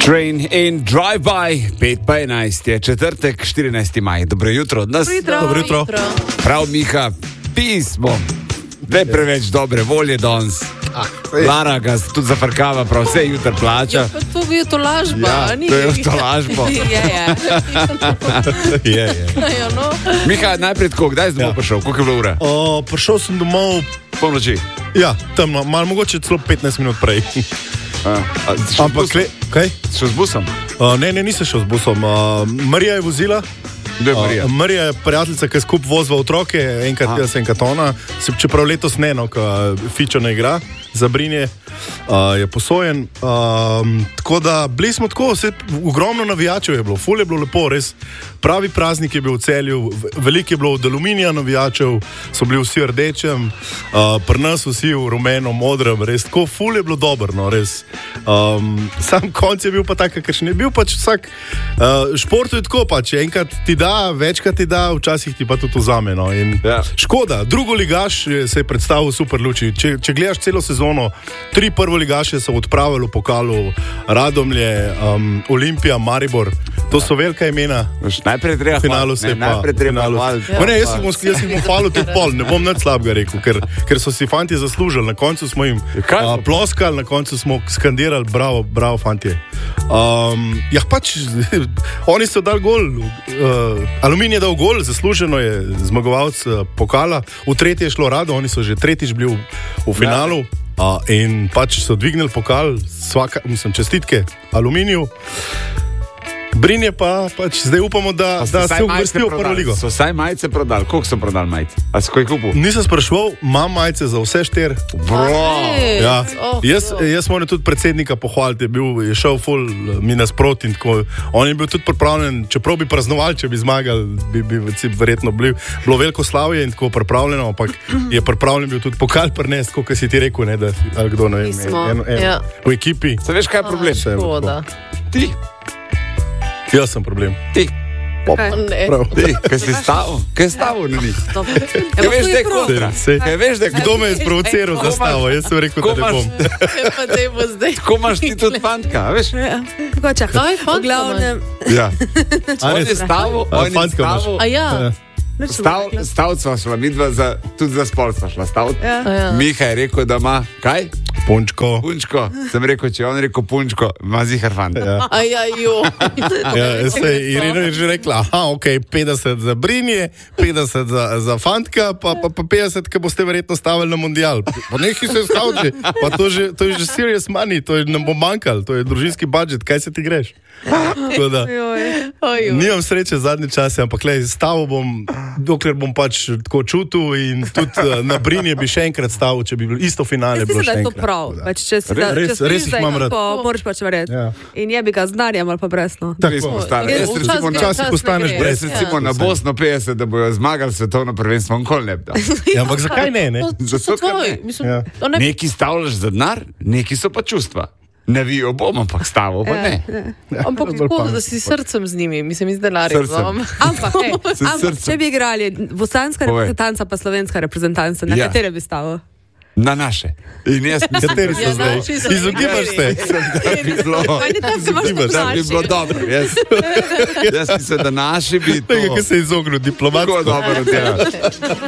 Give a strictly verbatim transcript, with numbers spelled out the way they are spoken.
Train in Drive-by, pet pa enajst je četrtek, štirinajsti maj. Dobro jutro od nas. Dobro jutro. Prav, Miha, pismo. Ne preveč dobre volje danes. Ah, Lara ga tudi zafrkava, prav vse jutro plača. Ja, pa to je to lažba. Ja, ni? to je to lažbo. je, je. je, je. Ja, no. Miha, najprej tako, kdaj si domov Ja. prišel? Koliko je bilo ura? O, prišel sem domov, Polnoči. ja, tam, malo mogoče celo petnajst minut prej. A, a, si šel z Ampak, busom? le, kaj? Si šel z busom? O, ne, ne, nisem šel z busom. O, Marija je vozila. Kdo je Marija? O, Marija je prijateljica, ki skup vozva otroke, enkrat Aha. jaz, enkrat ona. Se- Čeprav letos ne, no, ko Fičo ne igra za Brinje, uh, je posojen. Um, tako da bili smo tako, vse, ogromno navijačev je bilo, ful je bilo lepo, res pravi praznik je bil v Celju, v- veliko je bilo od aluminija navijačev, so bili vsi v rdečem, uh, pri nas vsi v rumeno, modrem, res tako, ful je bilo dobro, no, res. Um, sam konc je bil pa tak, ker še ne bil pač vsak. Uh, športu je tako pač, enkrat ti da, večkrat ti da, včasih ti pa tudi vzame. No, in Ja. škoda, drugo ligaš je- se je predstavil super luči. Če, če gledaš celo sezono, tri prvo ligaše so odpravili v pokalu, Radomlje, um, Olimpija, Maribor, to so velika imena. Veš, najprej treba V finalu se je pa. Najprej treba finalu se- hvaliti. Ma ne, jaz sem jaz sem jim hvalil tudi pol, ne bom nič slabega rekel, ker, ker so si fanti zaslužili. Na koncu smo jim kaj a, so- ploskali, na koncu smo skandirali, bravo, bravo fantje. Um, ja, pač oni so dali gol, uh, Aluminij je dal gol, zasluženo je zmagovalec uh, pokala, v tretje je šlo rado, oni so že tretjič bili v, v finalu. Uh, in pač so dvignili pokal, svaka, mislim, čestitke Aluminiju. Brinje pa pač zdaj upamo, da, Pa so da vsaj se majice uvrstijo v prvo prodali. ligo. So vsaj majice prodali. Koliko so prodali majice? A si kaj kupil? Nisem spraševal, imam majice za vse štiri. Bro! Ej, Ja. oh, Jaz, oh. jaz moram tudi predsednika pohvaliti, je, bil, je šel ful mi nasproti in tako. On je bil tudi pripravljen, čeprav bi praznovali, če bi zmagali, bi, bi verjetno bili, bilo veliko slavje in tako pripravljeno, ampak je pripravljen bil tudi pokal prinesti, kot si ti rekel, ne, da ali kdo ne vem, Nismo, en, en, ja. v ekipi. Se veš, kaj je problem? Vse je bilo Škoda. Ti, Jaz sem problem. ti, Kaj? Ne. Prav. ti, kaj si stavil? Kaj je stavil na njih? Dobro. Kaj veš, da je kontra? Se- Kaj veš, da je Kdo me je sprovociral za stavo? Jaz sem rekel, da ne bom. Kaj pa dajmo zdaj? Ko imaš ti tudi fantka, veš? Mogoče. Kaj, V fant, glavnem, Ja. A On res? je stavil, A, on je fantka imaš? stavil. A ja. nič sem Stav, rekla. stav sva šla, midva za, tudi za spol sva šla staviti. Ja. A ja. Miha je rekel, da ima, kaj? Punčko. Punčko. Sem rekel, če je on rekel punčko, ima zihar fant. Ja. A ja, jo. Ja, se je Irina je že rekla, aha, ok, petdeset za Brinje, petdeset za, za fantka, pa, pa, pa petdeset, ki boste verjetno stavili na mundial. Pa nekaj se stavči, pa to, že, to je že serious money, to je, nam bo manjkalo, to je družinski budžet, kaj se ti greš? Tako da, Joj. Oj, nimam sreče zadnje čase, ampak le, stavil bom, dokler bom pač tako čutil in tudi uh, na Brinje bi še enkrat stavil, če bi bilo isto finale. Jaz bilo mislim, da še je to enkrat. prav. Tako da. Pač, če si Res- da- res- če stojiš res jih za imam rad. ekipo, moraš pač verjeti. Ja. In je bi ga z denarjem ali pa brez. No. Res Tako. postane. Ja, Jaz včasih recimo, gre, včasih včasih postaneš ne gre. brez. jaz recimo na Bosno petdeset, da bojo zmagali svetovno prvenstvo, nikoli ne bi dal. Ja, ampak zakaj ne? ne? To Zato, so ker tvoji. ne. Mislim, Ja. to ne bi- Neki stavljaš za denar, neki so pa čustva. Ne vijo bom, ampak stavil pa ne. Ampak bolj tako, pametno. da si srcem z njimi, mislim, z denarjem. Srcem. no. Ampak, hej, S ampak srcem. če bi igrali bosanska Povej. reprezentanca pa slovenska reprezentanca, na Ja. katere bi stavil? Na naše. In jaz mislim, Kateri so Ja, zdaj? naši so Izogibaš se. da bi bilo, Ajde, tam se imaš Izogibaš, da bi bilo dobro. Jaz, jaz mislim, da naši bi to Tega, ki se je izognil diplomatsko. tako dobro delali.